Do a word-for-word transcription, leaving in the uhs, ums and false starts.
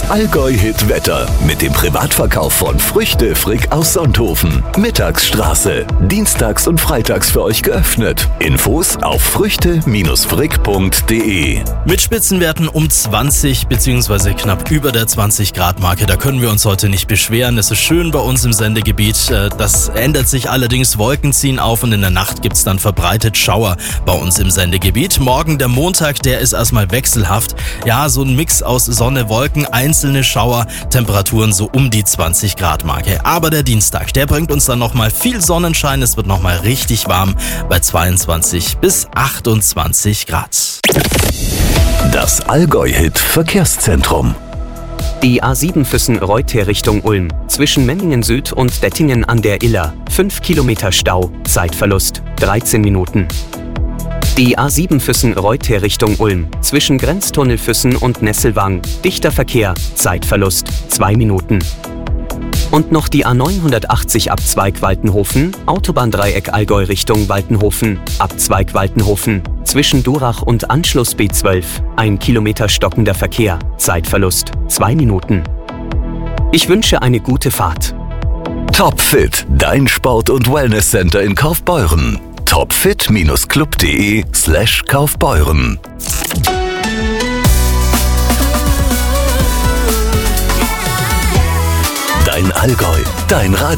Das Allgäu-Hit-Wetter mit dem Privatverkauf von Früchte Frick aus Sonthofen. Mittagsstraße. Dienstags und freitags für euch geöffnet. Infos auf früchte frick punkt de. Mit Spitzenwerten um zwanzig bzw. knapp über der zwanzig Grad Marke, da können wir uns heute nicht beschweren. Es ist schön bei uns im Sendegebiet. Das ändert sich allerdings. Wolken ziehen auf und in der Nacht gibt es dann verbreitet Schauer bei uns im Sendegebiet. Morgen der Montag, der ist erstmal wechselhaft. Ja, so ein Mix aus Sonne, Wolken, einzelne Schauer, Temperaturen so um die zwanzig Grad Marke. Aber der Dienstag, der bringt uns dann nochmal viel Sonnenschein. Es wird nochmal richtig warm bei zweiundzwanzig bis achtundzwanzig Grad. Das Allgäu-Hit Verkehrszentrum. Die A sieben Füssen-Reuter Richtung Ulm. Zwischen Memmingen Süd und Dettingen an der Iller. fünf Kilometer Stau. Zeitverlust dreizehn Minuten. Die A sieben Füssen-Reuter Richtung Ulm. Zwischen Grenztunnel Füssen und Nesselwang. Dichter Verkehr. Zeitverlust zwei Minuten. Und noch die A neunhundertachtzig Abzweig Waltenhofen, Autobahndreieck Allgäu Richtung Waltenhofen, Abzweig Waltenhofen, zwischen Durach und Anschluss B zwölf, ein Kilometer stockender Verkehr, Zeitverlust zwei Minuten. Ich wünsche eine gute Fahrt. Topfit, dein Sport- und Wellnesscenter in Kaufbeuren. topfit club punkt de slash Kaufbeuren. Dein Allgäu, dein Radio.